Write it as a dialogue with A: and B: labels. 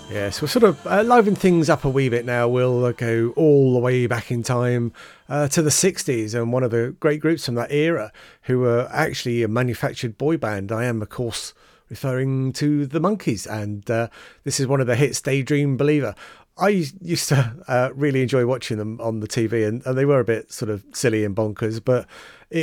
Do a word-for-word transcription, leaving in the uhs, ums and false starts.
A: Yes, we'll sort of uh, liven things up a wee bit now. We'll uh, go all the way back in time uh, to the sixties, and one of the great groups from that era who were actually a manufactured boy band. I am, of course, referring to the Monkees, and uh, this is one of the hits, Daydream Believer. I used to uh, really enjoy watching them on the T V, and, and they were a bit sort of silly and bonkers, but